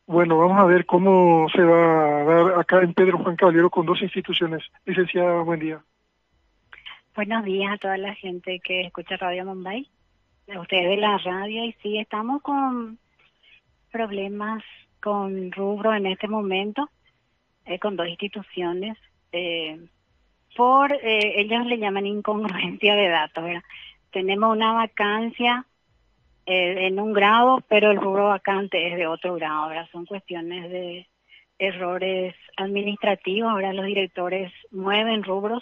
Bueno, vamos a ver cómo se va a dar acá en Pedro Juan Caballero con dos instituciones. Licenciada, buen día. Buenos días a toda la gente que escucha Radio Mumbai, a ustedes de la radio. Y sí, estamos con problemas con rubro en este momento, con dos instituciones, ellos le llaman incongruencia de datos, ¿verdad? Tenemos una vacancia en un grado, pero el rubro vacante es de otro grado, ¿verdad? Son cuestiones de errores administrativos, ahora los directores mueven rubros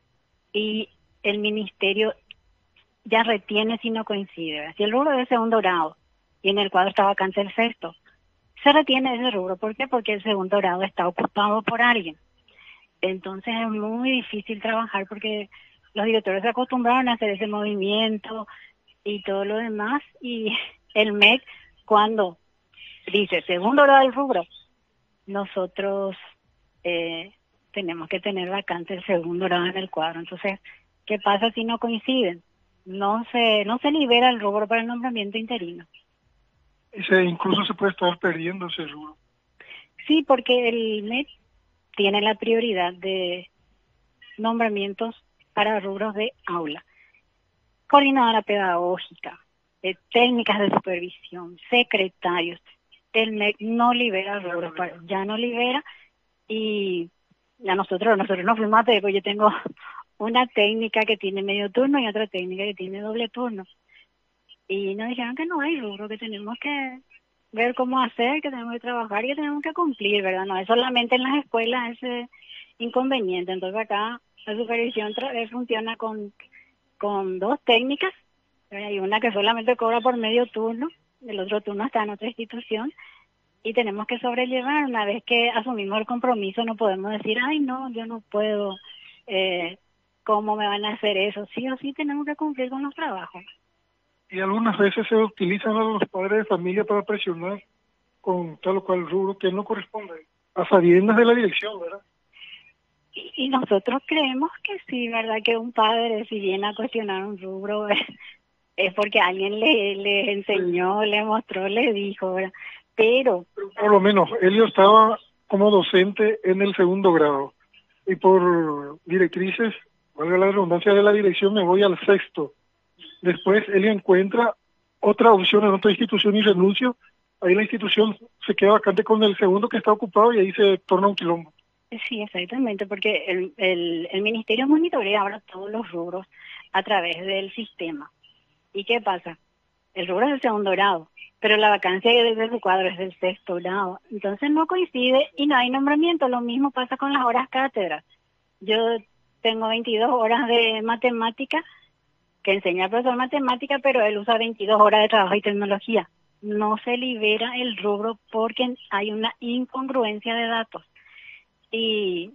y el ministerio ya retiene si no coincide, ¿verdad? Si el rubro es de segundo grado y en el cuadro está vacante el sexto, se retiene ese rubro. ¿Por qué? Porque el segundo grado está ocupado por alguien. Entonces es muy difícil trabajar porque los directores se acostumbraron a hacer ese movimiento y todo lo demás, y el MEC cuando dice segundo grado del rubro, nosotros tenemos que tener vacante el segundo grado en el cuadro. Entonces, ¿qué pasa si no coinciden? No se libera el rubro para el nombramiento interino. Incluso se puede estar perdiendo ese rubro. Sí, porque el MEC tiene la prioridad de nombramientos para rubros de aula, coordinadora pedagógica, técnicas de supervisión, secretarios. El MEC no libera rubros, ya no libera, y a nosotros nos fuimos a pedir, porque yo tengo una técnica que tiene medio turno y otra técnica que tiene doble turno. Y nos dijeron que no hay rubro, que tenemos que ver cómo hacer, que tenemos que trabajar y que tenemos que cumplir, ¿verdad? No es solamente en las escuelas ese inconveniente. Entonces acá la supervisión funciona con dos técnicas, ¿verdad? Hay una que solamente cobra por medio turno, el otro turno está en otra institución, y tenemos que sobrellevar. Una vez que asumimos el compromiso, no podemos decir, ay, no, yo no puedo, ¿cómo me van a hacer eso? Sí o sí tenemos que cumplir con los trabajos. Y algunas veces se utilizan a los padres de familia para presionar con tal o cual rubro que no corresponde, a sabiendas de la dirección, ¿verdad? Y nosotros creemos que sí, ¿verdad? Que un padre, si viene a cuestionar un rubro, es porque alguien le enseñó, le mostró, le dijo, ¿verdad? Pero por lo menos, Elio estaba como docente en el segundo grado y por directrices, valga la redundancia de la dirección, me voy al sexto. Después Elio encuentra otra opción en otra institución y renuncio. Ahí la institución se queda vacante con el segundo que está ocupado y ahí se torna un quilombo. Sí, exactamente, porque el ministerio monitorea ahora todos los rubros a través del sistema. ¿Y qué pasa? El rubro es del segundo grado, pero la vacancia desde su cuadro es del sexto grado. Entonces no coincide y no hay nombramiento. Lo mismo pasa con las horas cátedras. Yo tengo 22 horas de matemática que enseña el profesor matemática, pero él usa 22 horas de trabajo y tecnología. No se libera el rubro porque hay una incongruencia de datos. Y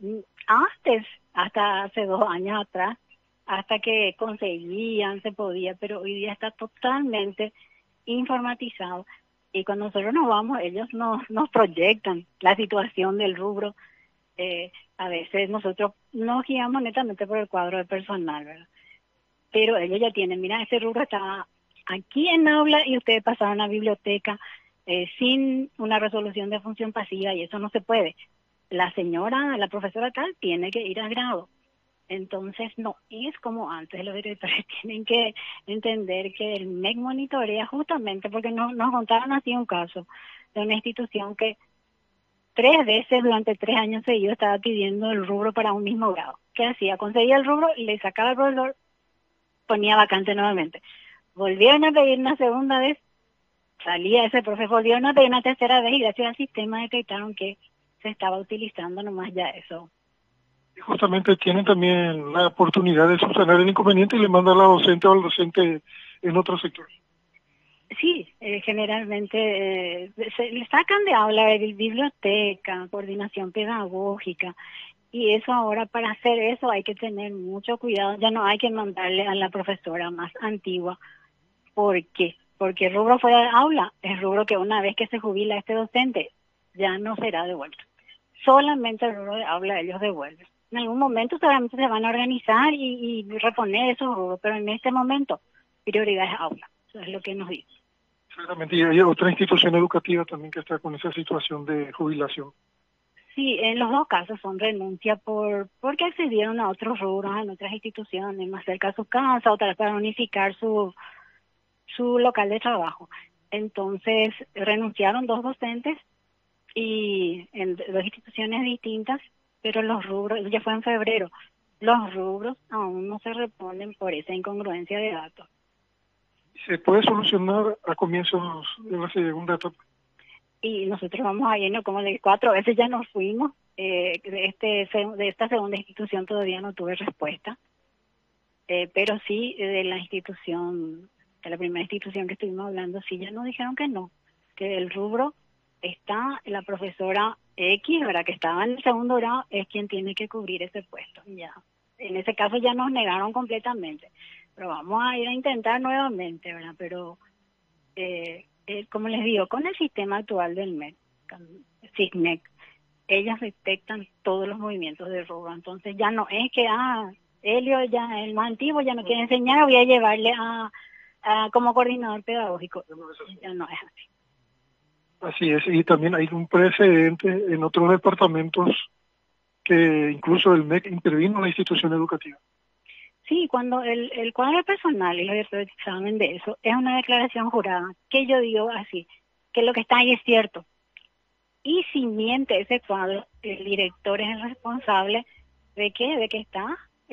hasta hace 2 años atrás, hasta que conseguían, se podía, pero hoy día está totalmente informatizado. Y cuando nosotros nos vamos, ellos nos proyectan la situación del rubro. A veces nosotros nos guiamos netamente por el cuadro de personal, ¿verdad? Pero ellos ya tienen, mira, ese rubro está aquí en aula y ustedes pasaron a biblioteca sin una resolución de función pasiva, y eso no se puede. La profesora tal, tiene que ir a grado. Entonces, no es como antes. Los directores tienen que entender que el MEC monitorea justamente porque nos contaron así un caso de una institución que 3 veces durante 3 años seguidos estaba pidiendo el rubro para un mismo grado. ¿Qué hacía? Conseguía el rubro y le sacaba el profesor, ponía vacante nuevamente. Volvieron a pedir una segunda vez, salía ese profe, volvieron a pedir una tercera vez y gracias al sistema detectaron que se estaba utilizando nomás ya eso. Justamente tienen también la oportunidad de subsanar el inconveniente y le mandan a la docente o al docente en otro sector. Sí, generalmente se le sacan de aula de biblioteca, coordinación pedagógica, y eso ahora, para hacer eso hay que tener mucho cuidado. Ya no hay que mandarle a la profesora más antigua. ¿Por qué? Porque el rubro fuera de aula es rubro que una vez que se jubila este docente ya no será devuelto. Solamente el rubro de aula ellos devuelven. En algún momento seguramente se van a organizar y reponer esos rubros, pero en este momento prioridad es aula. Eso es lo que nos dice. Exactamente, y hay otra institución educativa también que está con esa situación de jubilación. Sí, en los dos casos son renuncia porque accedieron a otros rubros, en otras instituciones, más cerca de su casa, o tal vez para unificar su local de trabajo. Entonces, renunciaron dos docentes y en dos instituciones distintas, pero los rubros, ya fue en febrero, los rubros aún no se reponen por esa incongruencia de datos. ¿Se puede solucionar a comienzos de la segunda etapa? Y nosotros vamos a irnos como de 4 veces ya nos fuimos. De esta segunda institución todavía no tuve respuesta, pero sí de la institución, de la primera institución que estuvimos hablando, sí ya nos dijeron que no, que el rubro está la profesora X, ¿verdad?, que estaba en el segundo grado, es quien tiene que cubrir ese puesto. Ya, en ese caso ya nos negaron completamente, pero vamos a ir a intentar nuevamente, ¿verdad? Pero como les digo, con el sistema actual del MEC, SIGMEC, ellas detectan todos los movimientos de rubro. Entonces ya no es que, Helio, ya el más antiguo ya no quiere enseñar, voy a llevarle a como coordinador pedagógico. Ya no es así. Así es, y también hay un precedente en otros departamentos que incluso el MEC intervino en la institución educativa. Sí, cuando el cuadro personal y los directores de examen de eso es una declaración jurada, que yo digo así, que lo que está ahí es cierto. Y si miente ese cuadro, el director es el responsable de que está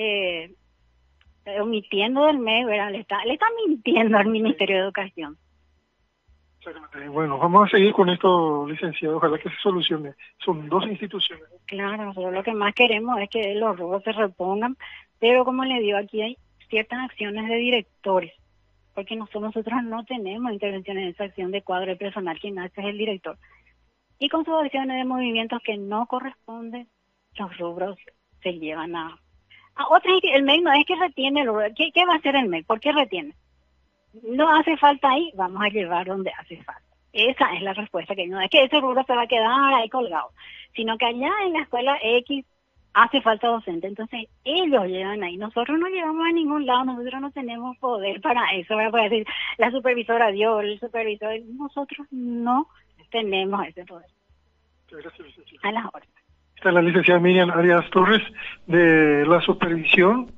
omitiendo del MEC, ¿verdad? Le está mintiendo al Ministerio de Educación. Bueno, vamos a seguir con esto, licenciado, ojalá que se solucione. Son dos instituciones. Claro, nosotros lo que más queremos es que los robos se repongan, pero como le digo, aquí hay ciertas acciones de directores, porque nosotros no tenemos intervención en esa acción de cuadro de personal, quien hace es el director. Y con sus acciones de movimientos que no corresponden, los rubros se llevan a otras. El MEC no es que retiene el rubro. ¿Qué va a hacer el MEC? ¿Por qué retiene? No hace falta ahí, vamos a llevar donde hace falta. Esa es la respuesta, que no es que ese rubro se va a quedar ahí colgado, sino que allá en la escuela X hace falta docente, entonces ellos llevan ahí, nosotros no llevamos a ningún lado, nosotros no tenemos poder para eso, para decir, la supervisora dio, el supervisor, nosotros no tenemos ese poder. Gracias, a las órdenes. Está la licenciada Miriam Arias Torres, de la supervisión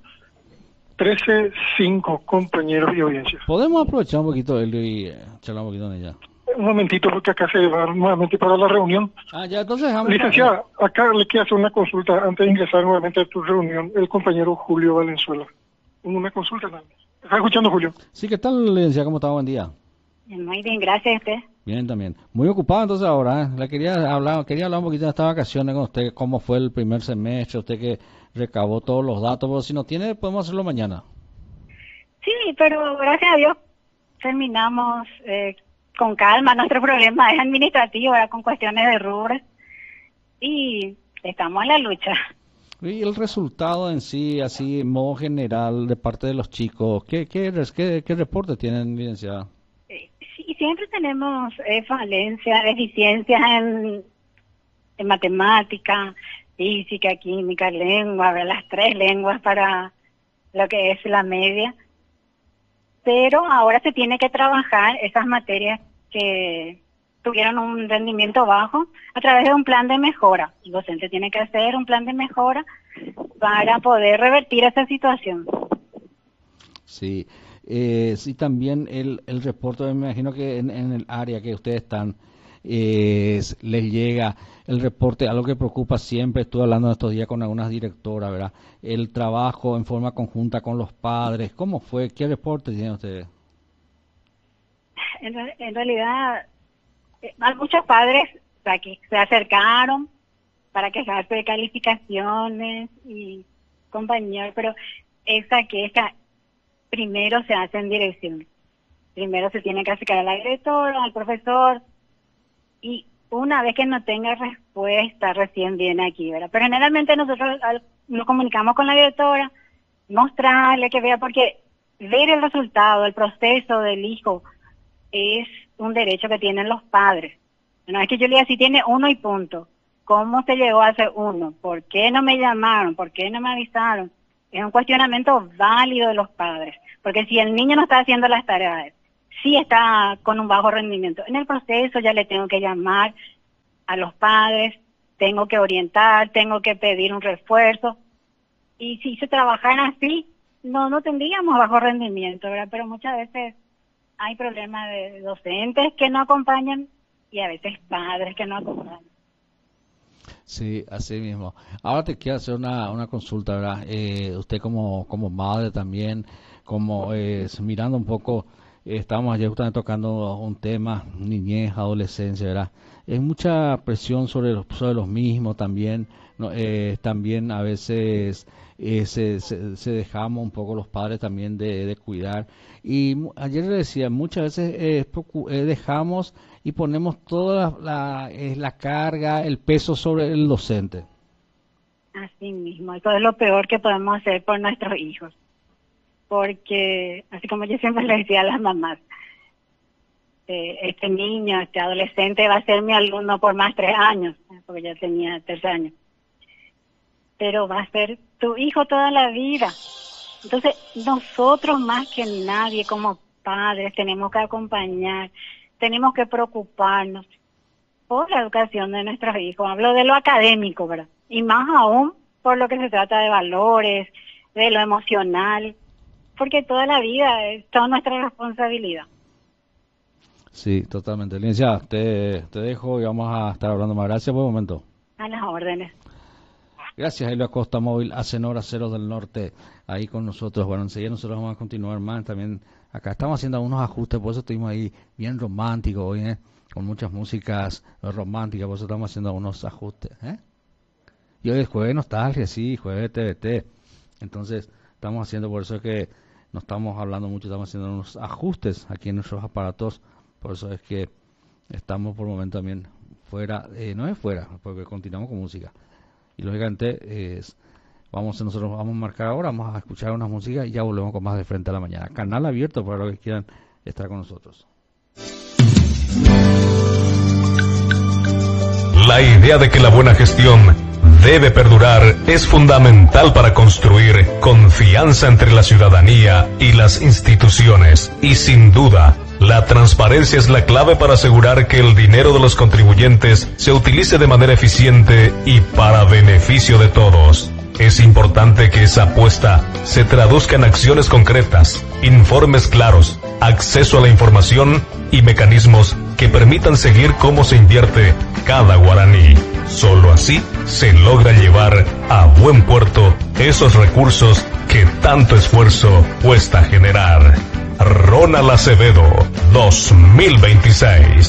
13.5, compañeros y audiencias. Podemos aprovechar un poquito y charlar un poquito con ella. Un momentito, porque acá se va nuevamente para la reunión. Ya, entonces licenciada, acá le quiero hacer una consulta antes de ingresar nuevamente a tu reunión, el compañero Julio Valenzuela. Una consulta nada más. ¿Está escuchando, Julio? Sí, ¿qué tal, licenciada? ¿Cómo está? Buen día. Muy bien, gracias a usted. Bien, también. Muy ocupado entonces ahora, ¿eh? Quería hablar un poquito de estas vacaciones con usted, cómo fue el primer semestre, usted que recabó todos los datos, pero si no tiene, podemos hacerlo mañana. Sí, pero gracias a Dios terminamos con calma. Nuestro problema es administrativo, ahora con cuestiones de rubros, y estamos en la lucha. Y el resultado en sí, así, en modo general, de parte de los chicos, ¿qué reporte tienen, licenciada? Sí, siempre tenemos falencias, deficiencias en matemática, física, química, lengua, las 3 lenguas para lo que es la media. Pero ahora se tiene que trabajar esas materias que tuvieron un rendimiento bajo a través de un plan de mejora. El docente tiene que hacer un plan de mejora para poder revertir esa situación. Sí. Sí, también el reporte, me imagino que en el área que ustedes están, les llega el reporte, algo que preocupa siempre, estuve hablando estos días con algunas directoras, ¿verdad? El trabajo en forma conjunta con los padres, ¿cómo fue? ¿Qué reporte tienen ustedes? En realidad, hay muchos padres que se acercaron para quejarse de calificaciones y compañeros, pero esa queja primero se hace en dirección. Primero se tiene que acercar a la directora, al profesor, y una vez que no tenga respuesta, recién viene aquí, ¿verdad? Pero generalmente nosotros nos comunicamos con la directora, mostrarle que vea, porque ver el resultado, el proceso del hijo, es un derecho que tienen los padres. No es que yo le diga, si tiene 1 y punto. ¿Cómo se llegó a hacer 1? ¿Por qué no me llamaron? ¿Por qué no me avisaron? Es un cuestionamiento válido de los padres, porque si el niño no está haciendo las tareas, sí está con un bajo rendimiento. En el proceso ya le tengo que llamar a los padres, tengo que orientar, tengo que pedir un refuerzo. Y si se trabajara así, no tendríamos bajo rendimiento, ¿verdad? Pero muchas veces hay problemas de docentes que no acompañan y a veces padres que no acompañan. Sí, así mismo. Ahora te quiero hacer una consulta, ¿verdad? Usted como madre también, como mirando un poco, estábamos ayer justamente tocando un tema, niñez, adolescencia, ¿verdad? Es mucha presión sobre los mismos también, ¿no? También a veces se dejamos un poco los padres también de cuidar. Y ayer le decía, muchas veces dejamos y ponemos toda la carga, el peso sobre el docente. Así mismo, eso es lo peor que podemos hacer por nuestros hijos. Porque, así como yo siempre les decía a las mamás, este niño, este adolescente va a ser mi alumno por más 3 años, porque ya tenía 3 años. Pero va a ser tu hijo toda la vida. Entonces, nosotros más que nadie como padres tenemos que acompañar, tenemos que preocuparnos por la educación de nuestros hijos. Hablo de lo académico, ¿verdad? Y más aún por lo que se trata de valores, de lo emocional, porque toda la vida es toda nuestra responsabilidad. Sí, totalmente. Licenciada, te dejo y vamos a estar hablando más. Gracias por el momento. A las órdenes. Gracias, Helio Acosta, móvil Acenor, Aceros del Norte, ahí con nosotros. Bueno, enseguida nosotros vamos a continuar más también. Acá estamos haciendo unos ajustes, por eso estuvimos ahí bien románticos hoy, con muchas músicas románticas, por eso estamos haciendo unos ajustes. Y hoy es jueves de nostalgia, sí, jueves de TVT. Entonces, estamos haciendo, por eso es que no estamos hablando mucho, estamos haciendo unos ajustes aquí en nuestros aparatos. Por eso es que estamos por el momento también fuera, no es fuera, porque continuamos con música. Y lógicamente nosotros vamos a marcar ahora, vamos a escuchar una música y ya volvemos con más de Frente a la Mañana. Canal abierto para los que quieran estar con nosotros. La idea de que la buena gestión debe perdurar es fundamental para construir confianza entre la ciudadanía y las instituciones. Y sin duda, la transparencia es la clave para asegurar que el dinero de los contribuyentes se utilice de manera eficiente y para beneficio de todos. Es importante que esa apuesta se traduzca en acciones concretas, informes claros, acceso a la información y mecanismos que permitan seguir cómo se invierte cada guaraní. Solo así se logra llevar a buen puerto esos recursos que tanto esfuerzo cuesta generar. Ronald Acevedo 2026.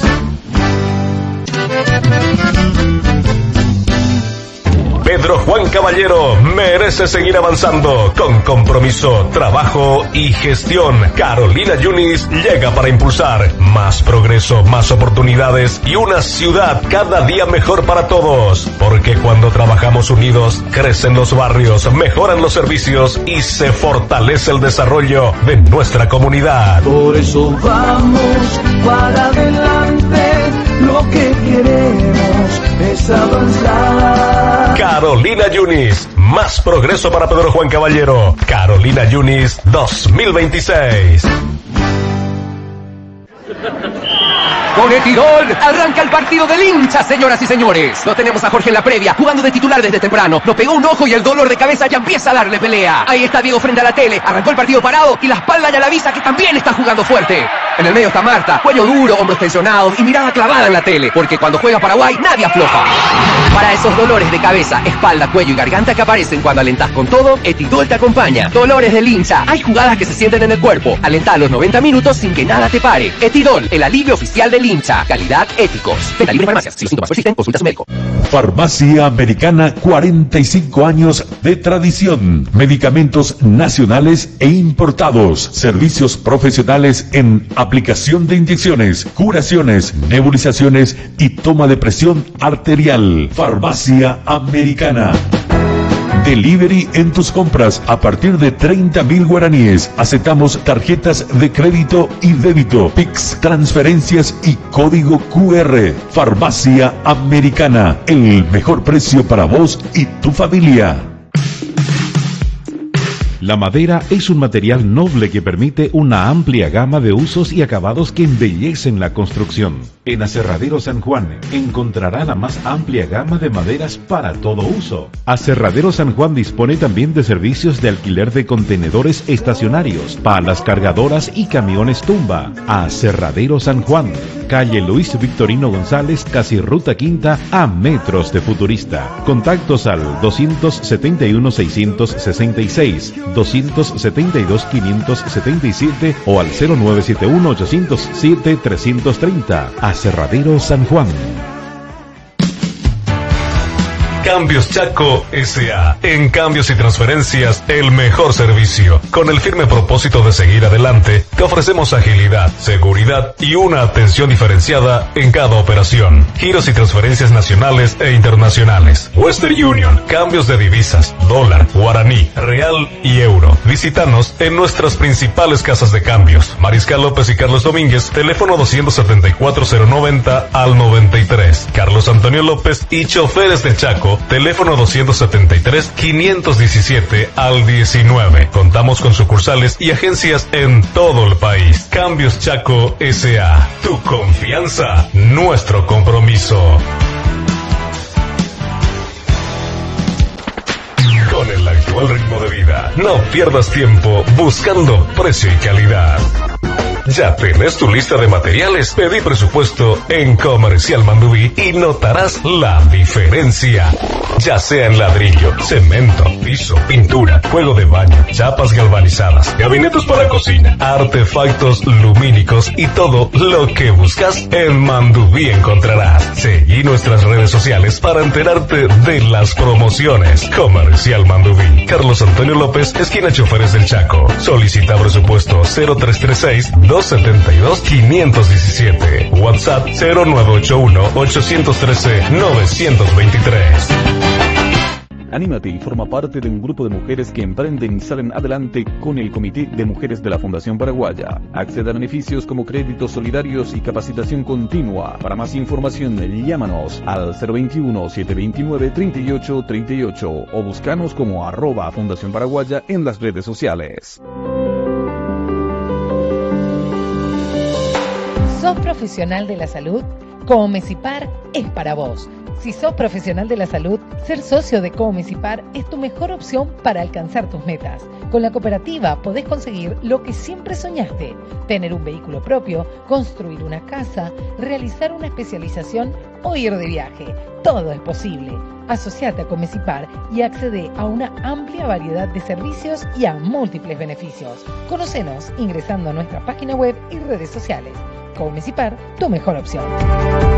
Pedro Juan Caballero merece seguir avanzando con compromiso, trabajo y gestión. Carolina Yunis llega para impulsar más progreso, más oportunidades y una ciudad cada día mejor para todos. Porque cuando trabajamos unidos, crecen los barrios, mejoran los servicios y se fortalece el desarrollo de nuestra comunidad. Por eso vamos para adelante, lo que queremos es avanzar. Carolina Yunis, más progreso para Pedro Juan Caballero. Carolina Yunis 2026. Con Etidol arranca el partido del hincha, señoras y señores. Lo tenemos a Jorge en la previa, jugando de titular desde temprano. Nos pegó un ojo y el dolor de cabeza ya empieza a darle pelea. Ahí está Diego frente a la tele, arrancó el partido parado y la espalda ya le avisa que también está jugando fuerte. En el medio está Marta, cuello duro, hombros tensionados y mirada clavada en la tele, porque cuando juega Paraguay nadie afloja. Para esos dolores de cabeza, espalda, cuello y garganta que aparecen cuando alentás con todo, Etidol te acompaña. Dolores del hincha, hay jugadas que se sienten en el cuerpo. Alentá los 90 minutos sin que nada te pare. Etidol, el alivio oficial del hincha. Calidad, éticos. Venta libre en farmacias. Si los síntomas persisten, consulta a su médico. Farmacia Americana, 45 años de tradición. Medicamentos nacionales e importados. Servicios profesionales en aplicación de inyecciones, curaciones, nebulizaciones y toma de presión arterial. Farmacia Americana. Delivery en tus compras a partir de 30.000 guaraníes. Aceptamos tarjetas de crédito y débito, Pix, transferencias y código QR. Farmacia Americana, el mejor precio para vos y tu familia. La madera es un material noble que permite una amplia gama de usos y acabados que embellecen la construcción. En Aserradero San Juan encontrará la más amplia gama de maderas para todo uso. Aserradero San Juan dispone también de servicios de alquiler de contenedores estacionarios, palas cargadoras y camiones tumba. Aserradero San Juan, calle Luis Victorino González, casi ruta quinta, a metros de Futurista. Contactos al 271-666, 272-577 o al 0971-807-330. Aserradero San Juan. Cambios Chaco S.A. En cambios y transferencias, el mejor servicio. Con el firme propósito de seguir adelante, te ofrecemos agilidad, seguridad y una atención diferenciada en cada operación. Giros y transferencias nacionales e internacionales. Western Union, cambios de divisas, dólar, guaraní, real y euro. Visítanos en nuestras principales casas de cambios. Mariscal López y Carlos Domínguez, teléfono 274-090 al 93. Carlos Antonio López y Choferes del Chaco, teléfono 273-517 al 19. Contamos con sucursales y agencias en todo el país. Cambios Chaco S.A. Tu confianza, nuestro compromiso. Con el actual ritmo de vida, no pierdas tiempo buscando precio y calidad. ¿Ya tenés tu lista de materiales? Pedí presupuesto en Comercial Mandubí y notarás la diferencia. Ya sea en ladrillo, cemento, piso, pintura, juego de baño, chapas galvanizadas, gabinetes para cocina, artefactos lumínicos y todo lo que buscas en Mandubí encontrarás. Seguí nuestras redes sociales para enterarte de las promociones. Comercial Mandubí. Carlos Antonio López, esquina Choferes del Chaco. Solicita presupuesto 0336-272-517. WhatsApp 0981-813-923. Anímate y forma parte de un grupo de mujeres que emprenden y salen adelante con el Comité de Mujeres de la Fundación Paraguaya. Accede a beneficios como créditos solidarios y capacitación continua. Para más información, llámanos al 021-729-3838 o búscanos como @Fundación Paraguaya en las redes sociales. ¿Sos profesional de la salud? Comesipar es para vos. Si sos profesional de la salud, ser socio de Comesipar es tu mejor opción para alcanzar tus metas. Con la cooperativa podés conseguir lo que siempre soñaste: tener un vehículo propio, construir una casa, realizar una especialización o ir de viaje. Todo es posible. Asociate a Comesipar y accede a una amplia variedad de servicios y a múltiples beneficios. Conocenos ingresando a nuestra página web y redes sociales. Comesipar, tu mejor opción.